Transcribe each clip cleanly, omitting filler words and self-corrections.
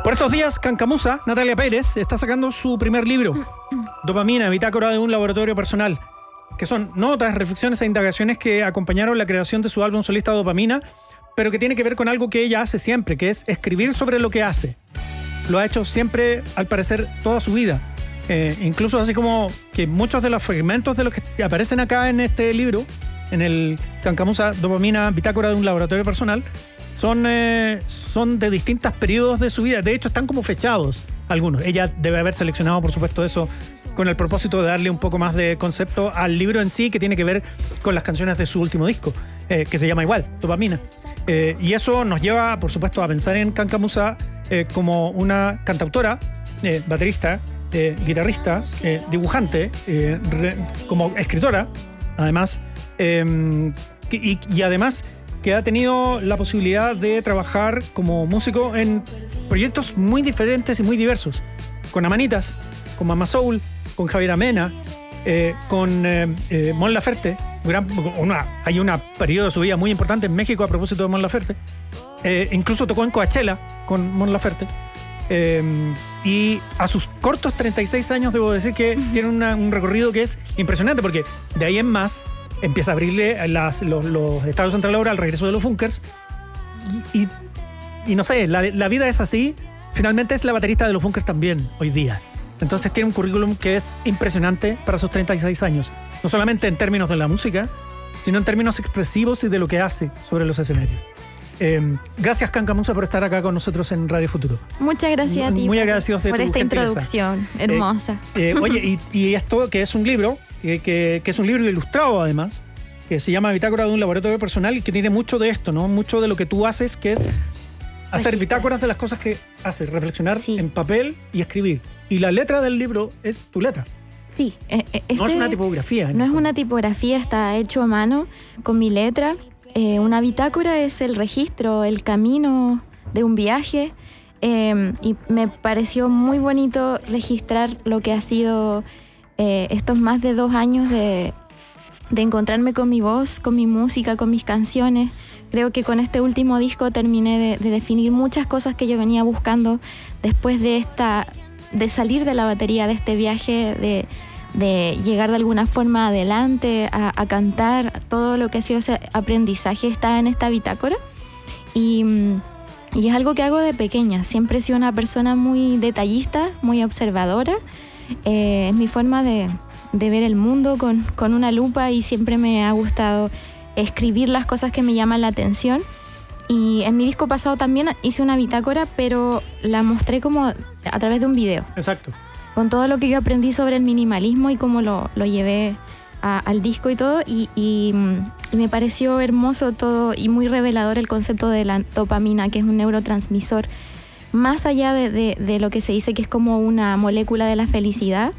Por estos días, Cancamusa, Natalia Pérez, está sacando su primer libro, Dopamina, bitácora de un laboratorio personal, que son notas, reflexiones e indagaciones que acompañaron la creación de su álbum solista Dopamina, pero que tiene que ver con algo que ella hace siempre, que es escribir sobre lo que hace. Lo ha hecho siempre, al parecer, toda su vida. Incluso así como que muchos de los fragmentos de los que aparecen acá en este libro, en el Cancamusa, Dopamina, bitácora de un laboratorio personal, son de distintos periodos de su vida. De hecho, están como fechados algunos. Ella debe haber seleccionado, por supuesto, eso con el propósito de darle un poco más de concepto al libro en sí, que tiene que ver con las canciones de su último disco, que se llama igual, Dopamina. Y eso nos lleva, por supuesto, a pensar en Cancamusa como una cantautora, baterista, guitarrista, dibujante, como escritora, además, y además que ha tenido la posibilidad de trabajar como músico en proyectos muy diferentes y muy diversos, con Amanitas, con Mama Soul, con Javier Amena, con Mon Laferte. Hay un periodo de su vida muy importante en México a propósito de Mon Laferte. Incluso tocó en Coachella con Mon Laferte. Y a sus cortos 36 años debo decir que tiene un recorrido que es impresionante, porque de ahí en más empieza a abrirle los estados centrales ahora al regreso de los Funkers. Y no sé, la vida es así. Finalmente es la baterista de los Funkers también hoy día. Entonces tiene un currículum que es impresionante para sus 36 años. No solamente en términos de la música, sino en términos expresivos y de lo que hace sobre los escenarios. Gracias, Cancamusa, por estar acá con nosotros en Radio Futuro. Muchas gracias a ti muy agradecidos de por esta introducción hermosa. Oye, y esto que es un libro, que es un libro ilustrado además, que se llama Bitácora de un laboratorio personal, y que tiene mucho de esto, ¿no? Mucho de lo que tú haces, que es hacer bitácoras de las cosas que haces, reflexionar en papel y escribir. Y la letra del libro es tu letra. Sí. No es una tipografía. No es una tipografía, está hecho a mano con mi letra. Una bitácora es el registro, el camino de un viaje. Y me pareció muy bonito registrar lo que ha sido estos más de 2 años de encontrarme con mi voz, con mi música, con mis canciones. Creo que con este último disco terminé de definir muchas cosas que yo venía buscando después de salir de la batería, de este viaje, de llegar de alguna forma adelante, a cantar. Todo lo que ha sido ese aprendizaje está en esta bitácora. Y es algo que hago de pequeña. Siempre he sido una persona muy detallista, muy observadora. Es mi forma de ver el mundo con una lupa, y siempre me ha gustado escribir las cosas que me llaman la atención. Y en mi disco pasado también hice una bitácora, pero la mostré como a través de un video. Exacto. Con todo lo que yo aprendí sobre el minimalismo y cómo lo llevé al disco y todo. Y me pareció hermoso todo y muy revelador el concepto de la dopamina, que es un neurotransmisor. Más allá de lo que se dice que es como una molécula de la felicidad,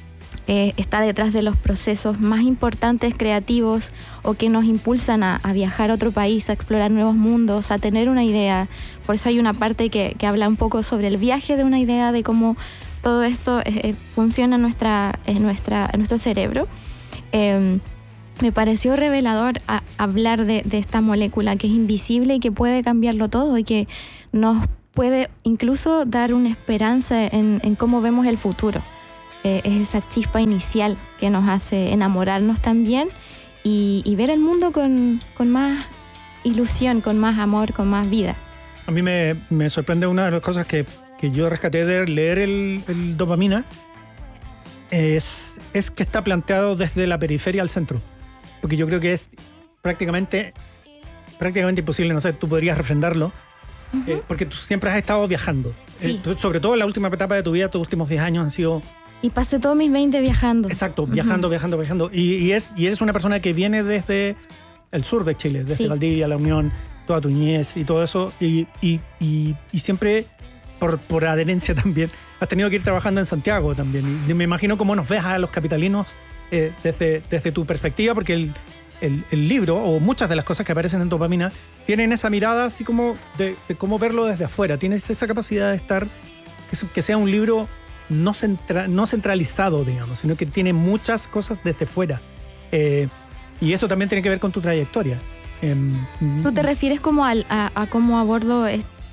está detrás de los procesos más importantes, creativos, o que nos impulsan a viajar a otro país, a explorar nuevos mundos, a tener una idea. Por eso hay una parte que habla un poco sobre el viaje de una idea, de cómo todo esto funciona en nuestro cerebro. Me pareció revelador hablar de esta molécula que es invisible y que puede cambiarlo todo, y que nos puede incluso dar una esperanza en cómo vemos el futuro. Es esa chispa inicial que nos hace enamorarnos también y ver el mundo con más ilusión, con más amor, con más vida. A mí me sorprende una de las cosas que yo rescaté de leer el Dopamina, es que está planteado desde la periferia al centro. Porque yo creo que es prácticamente imposible, no sé, tú podrías refrendarlo, porque tú siempre has estado viajando. Sí. Sobre todo en la última etapa de tu vida, tus últimos 10 años han sido... Y pasé todos mis 20 viajando. Exacto, viajando. Y eres una persona que viene desde el sur de Chile, desde Valdivia, La Unión, toda tu niñez y todo eso. Y siempre, por adherencia también, has tenido que ir trabajando en Santiago también. Y me imagino cómo nos ves a los capitalinos desde tu perspectiva, porque el libro, o muchas de las cosas que aparecen en Dopamina, tienen esa mirada así como de cómo verlo desde afuera. Tienes esa capacidad de estar, que sea un libro no centralizado, digamos, sino que tiene muchas cosas desde fuera. Y eso también tiene que ver con tu trayectoria. ¿Tú te refieres como a cómo abordo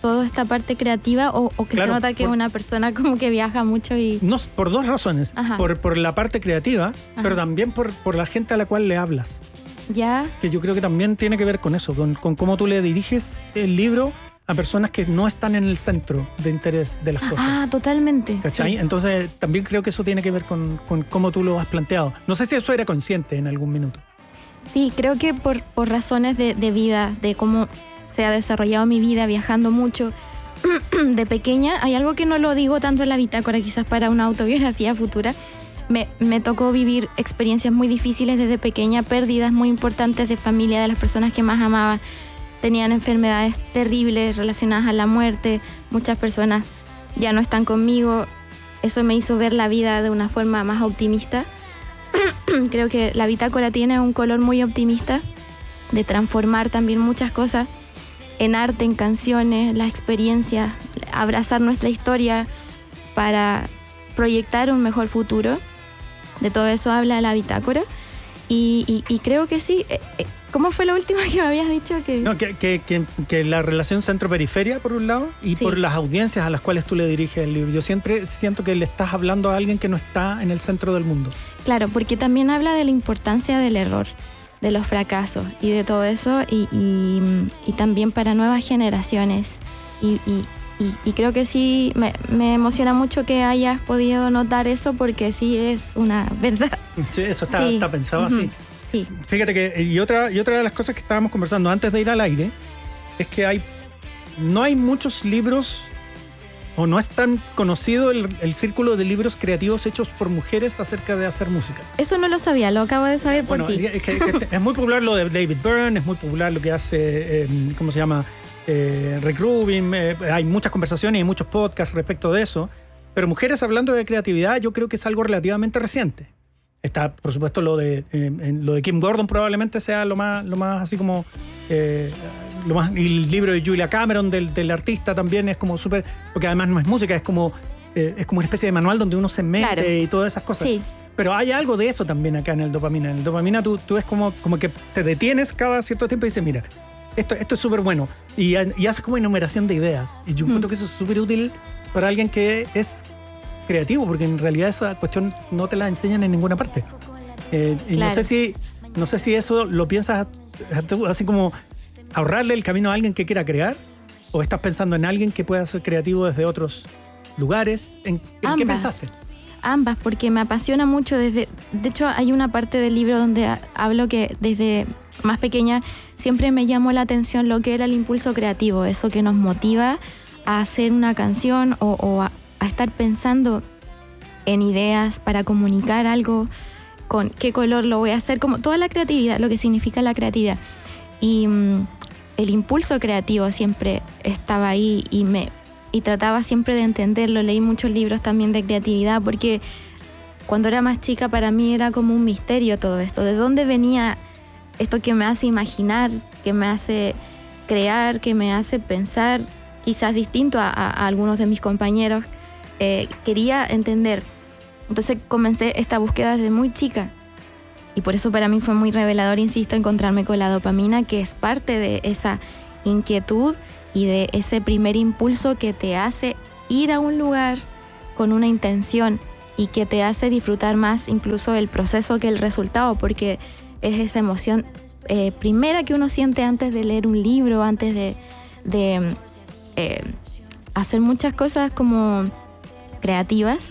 toda esta parte creativa o que Claro, se nota que es una persona como que viaja mucho y... No, por dos razones. Ajá. Por la parte creativa, pero también por la gente a la cual le hablas. Ya, Que yo creo que también tiene que ver con eso, con cómo tú le diriges el libro a personas que no están en el centro de interés de las cosas. totalmente. ¿Cachai? Sí. Entonces también creo que eso tiene que ver con cómo tú lo has planteado. No sé si eso era consciente en algún minuto. Sí, creo que por razones de vida, de cómo se ha desarrollado mi vida viajando mucho de pequeña, hay algo que no lo digo tanto en la bitácora, quizás para una autobiografía futura. Me tocó vivir experiencias muy difíciles desde pequeña, pérdidas muy importantes de familia, de las personas que más amaba. Tenían enfermedades terribles relacionadas a la muerte, muchas personas ya no están conmigo. Eso me hizo ver la vida de una forma más optimista. Creo que la bitácora tiene un color muy optimista, de transformar también muchas cosas en arte, en canciones, las experiencias, abrazar nuestra historia para proyectar un mejor futuro. De todo eso habla la bitácora y creo que sí. ¿Cómo fue la última que me habías dicho? No, que la relación centro-periferia, por un lado, y Sí. por las audiencias a las cuales tú le diriges el libro. Yo siempre siento que le estás hablando a alguien que no está en el centro del mundo. Claro, porque también habla de la importancia del error, de los fracasos y de todo eso y también para nuevas generaciones. Y creo que sí, me emociona mucho que hayas podido notar eso porque sí es una verdad. Sí, eso está, Sí. está pensado Ujú. así. Sí, Fíjate que, y otra de las cosas que estábamos conversando antes de ir al aire, es que no hay muchos libros, o no es tan conocido el círculo de libros creativos hechos por mujeres acerca de hacer música. eso no lo sabía, lo acabo de saber por Bueno, ti. que es muy popular lo de David Byrne, es muy popular lo que hace, ¿cómo se llama? Rick Rubin. Hay muchas conversaciones y muchos podcasts respecto de eso. Pero mujeres hablando de creatividad, yo creo que es algo relativamente reciente. Está, por supuesto, lo de Kim Gordon probablemente sea lo más así como y el libro de Julia Cameron del artista también es como súper, porque además no es música, es como una especie de manual donde uno se mete Claro. y todas esas cosas. Sí. Pero hay algo de eso también acá en el Dopamina. En el Dopamina tú es como que te detienes cada cierto tiempo y dices, mira, esto es súper bueno. Y haces como enumeración de ideas. Y yo encuentro que eso es súper útil para alguien que es creativo, porque en realidad esa cuestión no te la enseñan en ninguna parte. Y Claro. no sé si eso lo piensas así como ahorrarle el camino a alguien que quiera crear, o estás pensando en alguien que pueda ser creativo desde otros lugares. ¿En qué Ambas. pensaste? Ambas, porque me apasiona mucho de hecho hay una parte del libro donde hablo que desde más pequeña siempre me llamó la atención lo que era el impulso creativo, eso que nos motiva a hacer una canción o a estar pensando en ideas para comunicar algo, con qué color lo voy a hacer, como toda la creatividad, lo que significa la creatividad. Y el impulso creativo siempre estaba ahí y trataba siempre de entenderlo. Leí muchos libros también de creatividad porque cuando era más chica para mí era como un misterio todo esto. ¿De dónde venía esto que me hace imaginar, que me hace crear, que me hace pensar quizás distinto a algunos de mis compañeros? Quería entender. Entonces comencé esta búsqueda desde muy chica. Y por eso para mí fue muy revelador, insisto, encontrarme con la dopamina, que es parte de esa inquietud y de ese primer impulso que te hace ir a un lugar con una intención y que te hace disfrutar más incluso el proceso que el resultado, porque es esa emoción primera que uno siente antes de leer un libro, antes de hacer muchas cosas como creativas.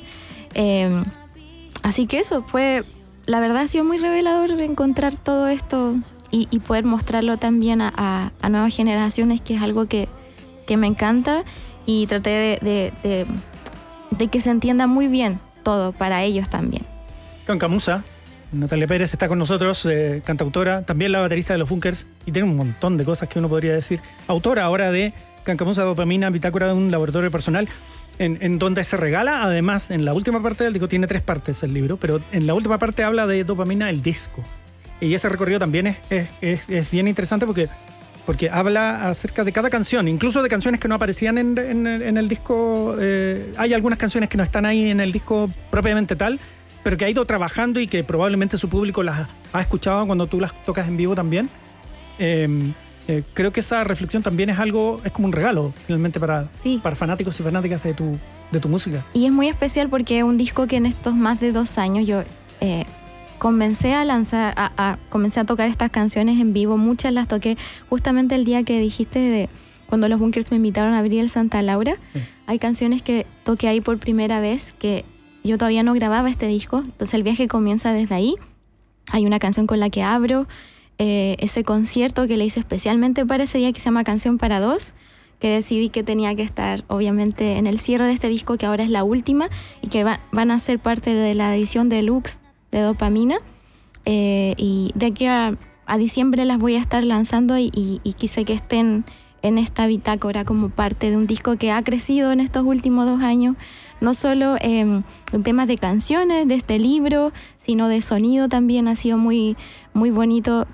Así que eso fue, la verdad ha sido muy revelador encontrar todo esto y poder mostrarlo también a nuevas generaciones, que es algo que me encanta, y traté de que se entienda muy bien todo para ellos también. Cancamusa, Natalia Pérez está con nosotros, cantautora, también la baterista de Los Bunkers, y tiene un montón de cosas que uno podría decir. Autora ahora de Cancamusa, Dopamina, bitácora de un laboratorio personal, en donde se regala, además, en la última parte del disco, tiene 3 partes el libro, pero en la última parte habla de Dopamina, el disco. Y ese recorrido también es bien interesante porque habla acerca de cada canción, incluso de canciones que no aparecían en el disco. Hay algunas canciones que no están ahí en el disco propiamente tal, pero que ha ido trabajando y que probablemente su público las ha escuchado cuando tú las tocas en vivo también. creo que esa reflexión también es como un regalo, finalmente, para fanáticos y fanáticas de tu música. Y es muy especial porque es un disco que en estos más de 2 años yo comencé a tocar estas canciones en vivo. Muchas las toqué justamente el día que dijiste cuando los Bunkers me invitaron a abrir el Santa Laura. Sí. Hay canciones que toqué ahí por primera vez, que yo todavía no grababa este disco, entonces el viaje comienza desde ahí. Hay una canción con la que abro ese concierto que le hice especialmente para ese día, que se llama Canción para Dos, que decidí que tenía que estar obviamente en el cierre de este disco, que ahora es la última, y que van a ser parte de la edición deluxe de Dopamina, y de aquí a diciembre las voy a estar lanzando y quise que estén en esta bitácora como parte de un disco que ha crecido en estos últimos 2 años, no solo en temas de canciones, de este libro, sino de sonido también. Ha sido muy, muy bonito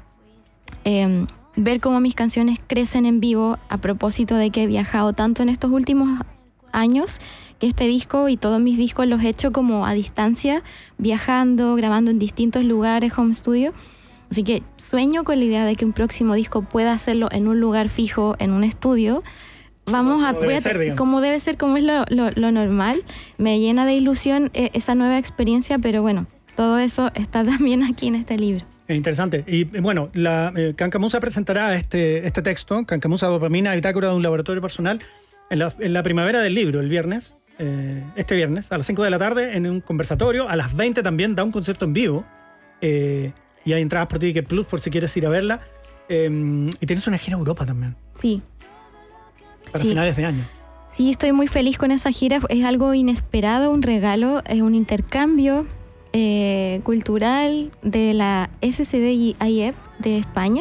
ver cómo mis canciones crecen en vivo, a propósito de que he viajado tanto en estos últimos años, que este disco y todos mis discos los he hecho como a distancia, viajando, grabando en distintos lugares, home studio. Así que sueño con la idea de que un próximo disco pueda hacerlo en un lugar fijo, en un estudio. Como debe ser, como es lo normal. Me llena de ilusión esa nueva experiencia, pero bueno, todo eso está también aquí en este libro. Es interesante. Y bueno, Cancamusa presentará este texto, Cancamusa Dopamina, bitácora de un laboratorio personal, en la primavera del libro, el viernes, este viernes, a las 5 de la tarde, en un conversatorio. A las 20 también da un concierto en vivo. Y hay entradas por Ticket Plus por si quieres ir a verla. Y tienes una gira a Europa también. Sí. Para finales de año. Sí, estoy muy feliz con esa gira. Es algo inesperado, un regalo, es un intercambio cultural de la SCDIEP de España.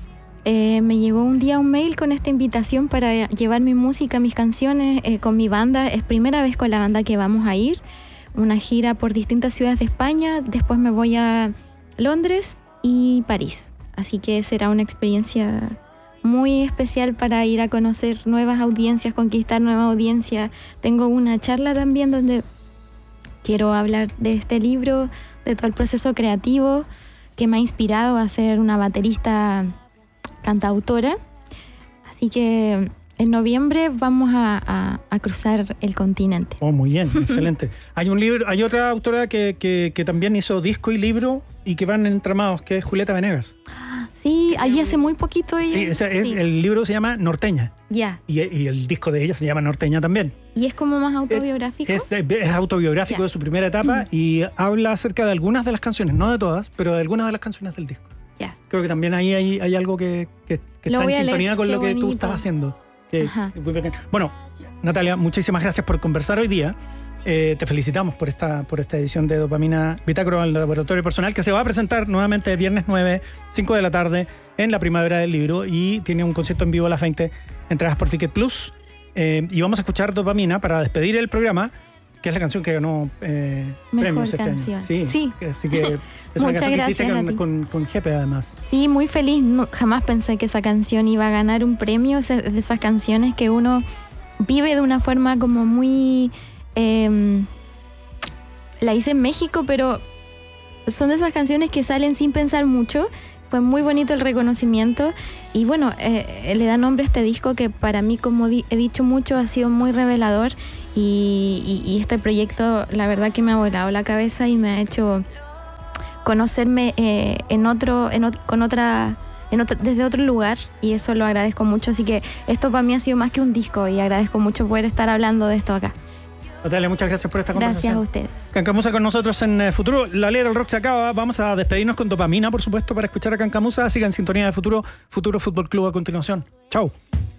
Me llegó un día un mail con esta invitación para llevar mi música, mis canciones con mi banda. Es primera vez con la banda que vamos a ir. Una gira por distintas ciudades de España. Después me voy a Londres y París. Así que será una experiencia muy especial para ir a conocer nuevas audiencias, conquistar nuevas audiencias. Tengo una charla también donde quiero hablar de este libro, de todo el proceso creativo que me ha inspirado a ser una baterista cantautora. Así que en noviembre vamos a cruzar el continente. Oh, muy bien, excelente. Hay otra autora que también hizo disco y libro y que van entramados, que es Julieta Venegas. Sí, allí hace muy poquito ella. Sí, el libro se llama Norteña. Ya. Y el disco de ella se llama Norteña también. ¿Y es como más autobiográfico? Es autobiográfico de su primera etapa y habla acerca de algunas de las canciones, no de todas, pero de algunas de las canciones del disco. Ya. Creo que también ahí hay algo que está en sintonía con lo que tú estás haciendo. Bueno, Natalia, muchísimas gracias por conversar hoy día. Te felicitamos por esta edición de Dopamina, bitácora del laboratorio personal, que se va a presentar nuevamente viernes 9, 5 de la tarde, en la primavera del libro, y tiene un concierto en vivo a las 20, entradas por Ticket Plus. Y vamos a escuchar Dopamina para despedir el programa, que es la canción que ganó premios este año. Sí. Así que es una canción que hiciste con Jepe, además. Sí, muy feliz. Jamás pensé que esa canción iba a ganar un premio. Es de esas canciones que uno vive de una forma como muy... la hice en México, pero son de esas canciones que salen sin pensar mucho. Fue muy bonito el reconocimiento y bueno, le da nombre a este disco que para mí, como he dicho mucho, ha sido muy revelador y este proyecto la verdad que me ha volado la cabeza y me ha hecho conocerme desde otro lugar, y eso lo agradezco mucho. Así que esto para mí ha sido más que un disco y agradezco mucho poder estar hablando de esto acá. Natalia, muchas gracias por esta conversación. Gracias a ustedes. Cancamusa con nosotros en Futuro. La ley del rock se acaba. Vamos a despedirnos con Dopamina, por supuesto, para escuchar a Cancamusa. Sigan en sintonía de Futuro Fútbol Club a continuación. Chau.